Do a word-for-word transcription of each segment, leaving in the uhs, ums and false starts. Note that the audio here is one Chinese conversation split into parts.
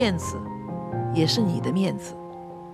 面子也是你的面子。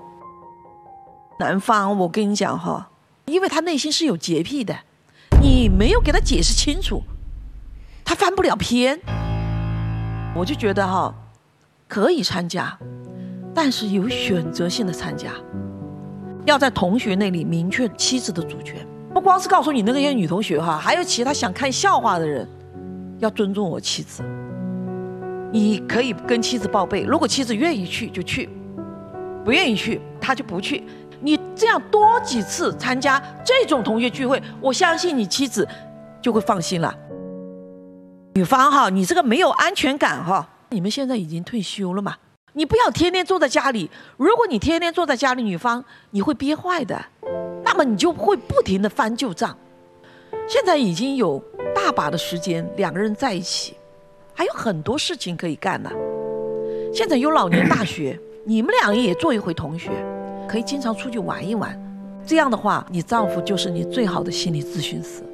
男方，我跟你讲哈，因为他内心是有洁癖的，你没有给他解释清楚，他翻不了篇。我就觉得哈，可以参加，但是有选择性的参加，要在同学那里明确妻子的主权。不光是告诉你那些女同学哈，还有其他想看笑话的人，要尊重我妻子。你可以跟妻子报备，如果妻子愿意去就去，不愿意去他就不去。你这样多几次参加这种同学聚会，我相信你妻子就会放心了。女方哈，你这个没有安全感哈，你们现在已经退休了嘛，你不要天天坐在家里。如果你天天坐在家里，女方你会憋坏的，那么你就会不停的翻旧账。现在已经有大把的时间两个人在一起，还有很多事情可以干呢。现在有老年大学，你们两个也做一回同学，可以经常出去玩一玩。这样的话，你丈夫就是你最好的心理咨询师。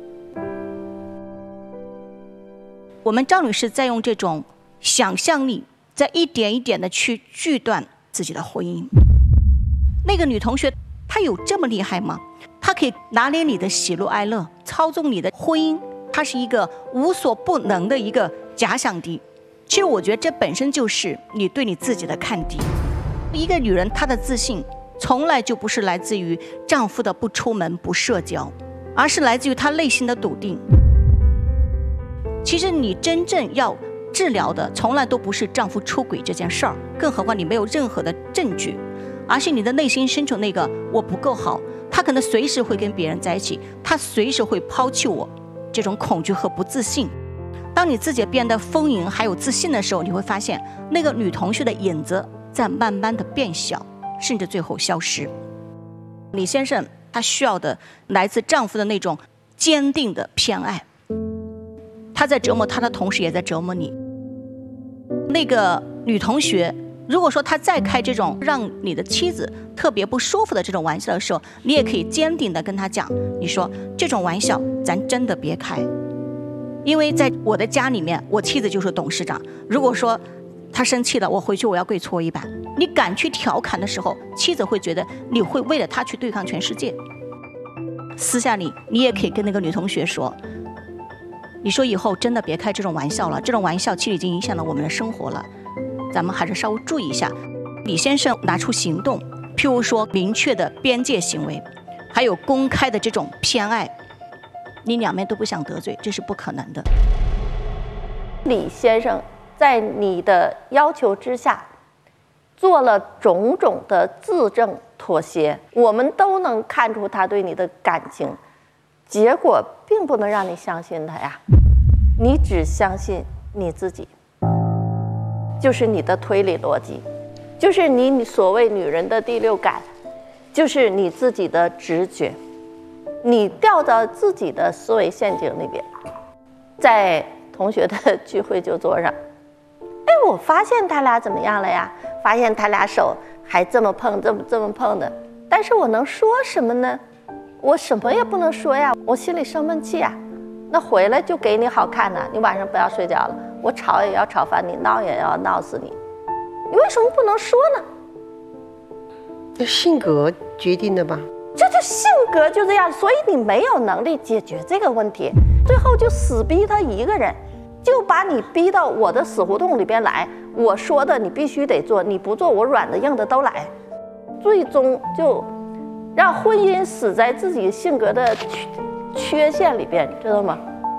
我们张女士在用这种想象力，在一点一点的去锯断自己的婚姻。那个女同学，她有这么厉害吗？她可以拿捏你的喜怒哀乐，操纵你的婚姻，她是一个无所不能的一个假想敌。其实我觉得这本身就是你对你自己的看低。一个女人她的自信从来就不是来自于丈夫的不出门不社交，而是来自于她内心的笃定。其实你真正要治疗的从来都不是丈夫出轨这件事儿，更何况你没有任何的证据，而是你的内心深处那个我不够好，他可能随时会跟别人在一起，他随时会抛弃我，这种恐惧和不自信。当你自己变得丰盈还有自信的时候，你会发现那个女同学的影子在慢慢的变小，甚至最后消失。李先生他需要的来自丈夫的那种坚定的偏爱，他在折磨他的同时也在折磨你。那个女同学如果说她再开这种让你的妻子特别不舒服的这种玩笑的时候，你也可以坚定的跟她讲，你说这种玩笑咱真的别开，因为在我的家里面我妻子就是董事长，如果说她生气了，我回去我要跪搓衣板。你敢去调侃的时候，妻子会觉得你会为了她去对抗全世界。私下里你也可以跟那个女同学说，你说以后真的别开这种玩笑了，这种玩笑其实已经影响了我们的生活了，咱们还是稍微注意一下。李先生拿出行动，譬如说明确的边界行为，还有公开的这种偏爱，你两面都不想得罪，这是不可能的。 李先生在你的要求之下做了种种的自证妥协，我们都能看出他对你的感情，结果并不能让你相信他呀，你只相信你自己，就是你的推理逻辑，就是你所谓女人的第六感，就是你自己的直觉，你掉到自己的思维陷阱里边。在同学的聚会酒桌上，哎，我发现他俩怎么样了呀？发现他俩手还这么碰，这么这么碰的，但是我能说什么呢？我什么也不能说呀，我心里生闷气呀。那回来就给你好看的，你晚上不要睡觉了，我吵也要吵翻你，闹也要闹死你，你为什么不能说呢？ 这性格决定的吧？ 这就性格就这样，所以你没有能力解决这个问题，最后就死逼他一个人，就把你逼到我的死胡同里边来，我说的你必须得做，你不做我软的硬的都来，最终就让婚姻死在自己性格的缺陷里边，知道吗？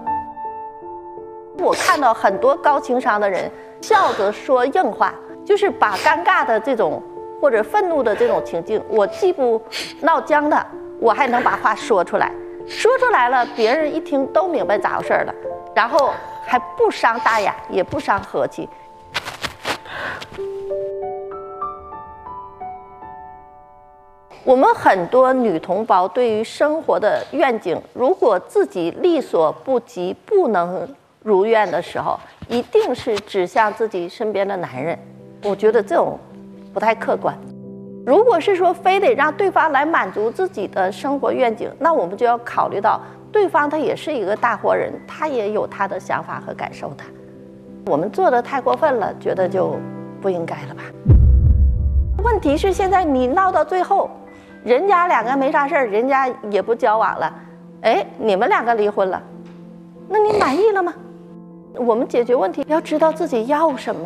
我看到很多高情商的人笑着说硬话，就是把尴尬的这种或者愤怒的这种情境，我既不闹僵的，我还能把话说出来，说出来了别人一听都明白咋回事了，然后还不伤大雅也不伤和气。我们很多女同胞对于生活的愿景，如果自己力所不及不能如愿的时候，一定是指向自己身边的男人，我觉得这种不太客观。如果是说非得让对方来满足自己的生活愿景，那我们就要考虑到对方他也是一个大活人，他也有他的想法和感受的。我们做的太过分了，觉得就不应该了吧？问题是现在你闹到最后，人家两个没啥事儿，人家也不交往了，哎，你们两个离婚了，那你满意了吗？我们解决问题要知道自己要什么。